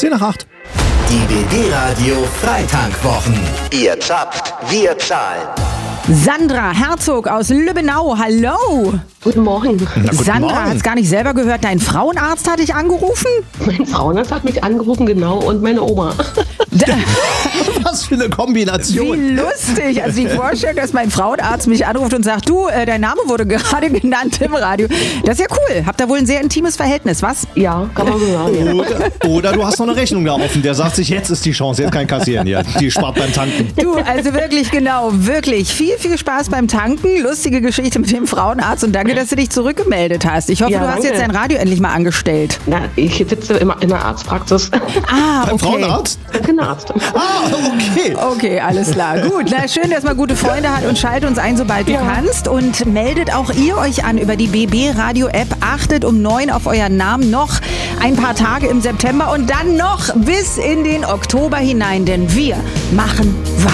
7:10. Die BB-Radio Freitankwwochen. Ihr zapft, wir zahlen. Sandra Herzog aus Lübbenau, hallo. Guten Morgen. Sandra hat es gar nicht selber gehört, dein Frauenarzt hat dich angerufen? Mein Frauenarzt hat mich angerufen, genau, und meine Oma. Was für eine Kombination. Wie lustig. Also die Vorstellung, dass mein Frauenarzt mich anruft und sagt, du, dein Name wurde gerade genannt im Radio. Das ist ja cool. Habt ihr wohl ein sehr intimes Verhältnis, was? Ja, kann man so sagen. Ja. Oder du hast noch eine Rechnung da offen. Der sagt sich, jetzt ist die Chance, jetzt kann ich kassieren. Ja, die spart beim Tanken. Du, also wirklich genau, wirklich viel Spaß beim Tanken. Lustige Geschichte mit dem Frauenarzt und danke, dass du dich zurückgemeldet hast. Ich hoffe, Ja, du hast danke. jetzt dein Radio endlich mal angestellt. Na, ich sitze immer in der Arztpraxis. Ah, Beim okay. Frauenarzt? Kinderarzt. Ah, okay. Okay, alles klar. Gut, na schön, dass man gute Freunde hat und schalt uns ein, sobald du kannst. Und meldet auch ihr euch an über die BB-Radio-App. Achtet um 9 auf euren Namen. Noch ein paar Tage im September und dann noch bis in den Oktober hinein, denn wir machen weiter.